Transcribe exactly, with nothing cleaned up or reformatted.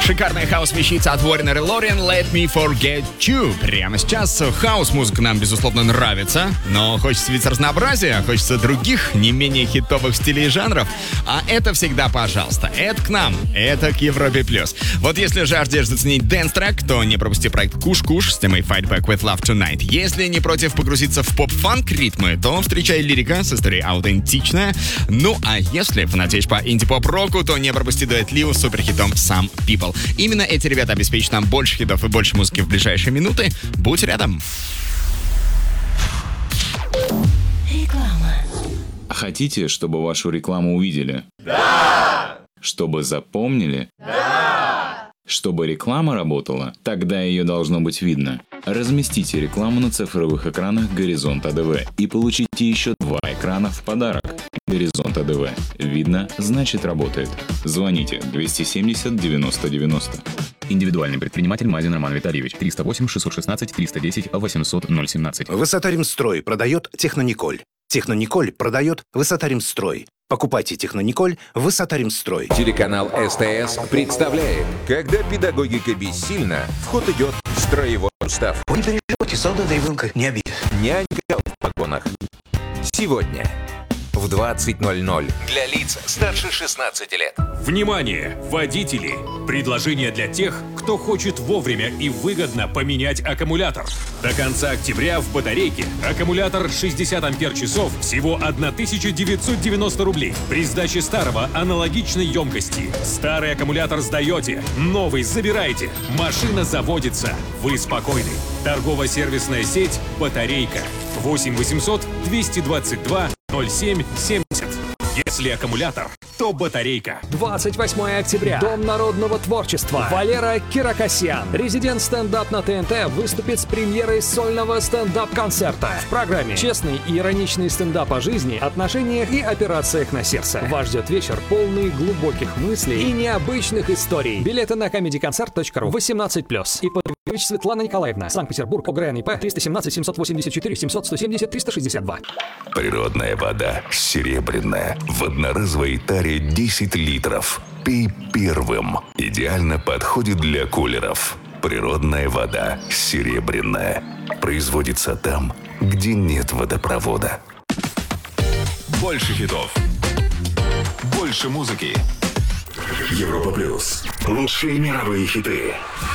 Шикарная хаус-вещица от Warren и Lorian «Let Me Forget You». Прямо сейчас хаус-музыка нам, безусловно, нравится, но хочется ведь разнообразия, хочется других, не менее хитовых стилей и жанров. А это всегда пожалуйста. Это к нам, это к Европе+. Вот если жаждешь заценить дэнс-трек, то не пропусти проект «Куш-Куш» с темой «Fight Back with Love Tonight». Если не против погрузиться в поп-фанк ритмы, то встречай лирика с историей аутентичная. Ну а если фанатеешь по инди-поп-року, то не пропусти дуэт Лиу с суперхитом «Some People». Именно эти ребята обеспечат нам больше хитов и больше музыки в ближайшие минуты. Будь рядом. Реклама. Хотите, чтобы вашу рекламу увидели? Да! Чтобы запомнили? Да! Чтобы реклама работала? Тогда ее должно быть видно. Разместите рекламу на цифровых экранах «Горизонт АДВ» и получите еще два экрана в подарок. «Горизонт АДВ». Видно, значит работает. Звоните двести семьдесят девяносто девяносто. Индивидуальный предприниматель Мазин Роман Витальевич. триста восемь шестьсот шестнадцать триста десять восемьсот ноль семнадцать. Высота-Римстрой продает Технониколь. Технониколь продает Высота-Римстрой. Покупайте Технониколь Высота-Римстрой. Телеканал СТС представляет: когда педагогика бессильна, в ход идет строевой устав. Вы не переживайте, солдата ребенка не обидит. Нянька в погонах. Сегодня в двадцать ноль ноль для лиц старше шестнадцати лет. Внимание, водители! Предложение для тех, кто хочет вовремя и выгодно поменять аккумулятор. До конца октября в батарейке аккумулятор шестьдесят ампер-часов всего тысяча девятьсот девяносто рублей. При сдаче старого аналогичной емкости. Старый аккумулятор сдаете, новый забираете. Машина заводится. Вы спокойны. Торгово-сервисная сеть «Батарейка». восемь восемьсот двести двадцать два ноль семь семьдесят. Если аккумулятор, то батарейка. двадцать восьмое октября. Дом народного творчества. Валера Киракосян, резидент стендап на ТНТ, выступит с премьерой сольного стендап-концерта. В программе честный и ироничный стендап о жизни, отношениях и операциях на сердце. Вас ждет вечер, полный глубоких мыслей и необычных историй. Билеты на комеди концерт точка ру. восемнадцать плюс. И Подвич Светлана Николаевна. Санкт-Петербург. ОГРН ИП триста семнадцать семьсот восемьдесят четыре семьсот сто семьдесят триста шестьдесят два. Природная вода. Серебряная. В одноразовой таре десять литров. Пей первым. Идеально подходит для кулеров. Природная вода. Серебряная. Производится там, где нет водопровода. Больше хитов. Больше музыки. Европа плюс. Лучшие мировые хиты.